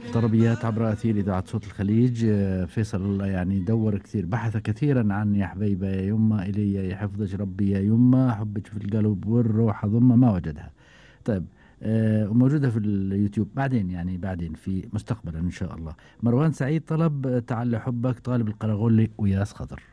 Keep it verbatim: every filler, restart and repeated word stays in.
طربيات عبر أثير إذاعة صوت الخليج. آه، فيصل يعني دور كثير، بحث كثيرا عن يا حبيبة يا يما إلي يا حفظك ربي يا يما حبك في القلب والروح ضمة، ما وجدها. طيب. آه، وموجودة في اليوتيوب بعدين، يعني بعدين في مستقبلا إن شاء الله. مروان سعيد طلب آه، تعال حبك، طالب القرغولي وياس خضر.